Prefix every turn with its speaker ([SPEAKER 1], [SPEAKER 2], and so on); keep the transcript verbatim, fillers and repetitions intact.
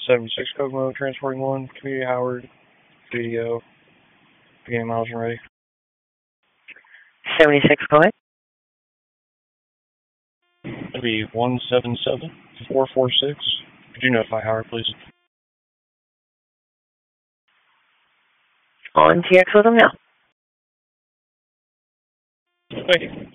[SPEAKER 1] seventy-six Kokomo, transporting one, Community Howard, video, beginning miles and ready.
[SPEAKER 2] seventy-six, go ahead.
[SPEAKER 1] That'll be one seven seven four four six. Could you notify Howard, please?
[SPEAKER 2] On T X with them now.
[SPEAKER 1] Thank you.